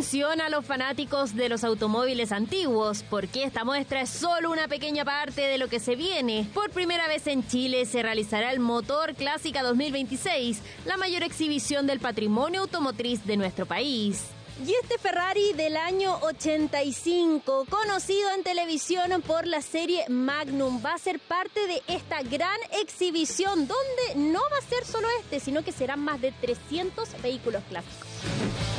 Atención a los fanáticos de los automóviles antiguos, porque esta muestra es solo una pequeña parte de lo que se viene. Por primera vez en Chile se realizará el Motor Clásica 2026, la mayor exhibición del patrimonio automotriz de nuestro país. Y este Ferrari del año 85, conocido en televisión por la serie Magnum, va a ser parte de esta gran exhibición, donde no va a ser solo sino que serán más de 300 vehículos clásicos.